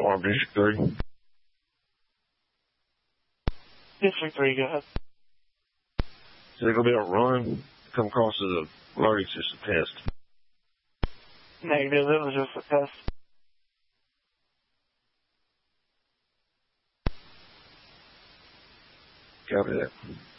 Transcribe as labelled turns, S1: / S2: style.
S1: Arm District 3.
S2: District 3, go ahead.
S1: Is there going to be a run? Come across as a alert, it's just a test.
S2: Negative, it was just a test.
S1: Copy that.